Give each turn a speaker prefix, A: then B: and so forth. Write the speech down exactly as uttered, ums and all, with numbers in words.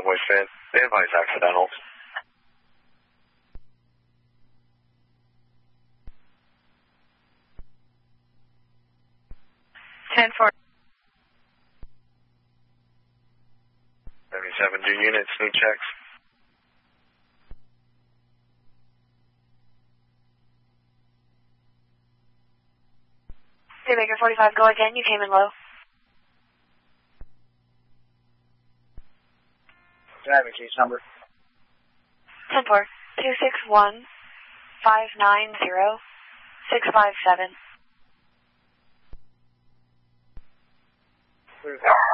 A: Cowboys fan. They advise accidentals.
B: ten four.
A: seventy-seven, do units, need checks?
B: Baker forty-five, go again, you came in low.
C: Driving case number.
B: ten four, two six one, five nine zero, six five seven.